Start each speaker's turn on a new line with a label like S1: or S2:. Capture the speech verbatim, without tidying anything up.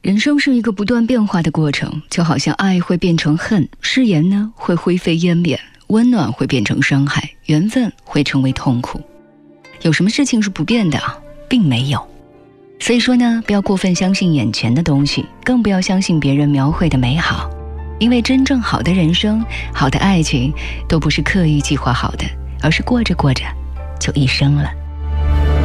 S1: 人生是一个不断变化的过程，就好像爱会变成恨，誓言呢会灰飞烟灭，温暖会变成伤害，缘分会成为痛苦。有什么事情是不变的啊？并没有。所以说呢，不要过分相信眼前的东西，更不要相信别人描绘的美好。因为真正好的人生，好的爱情，都不是刻意计划好的，而是过着过着就一生了。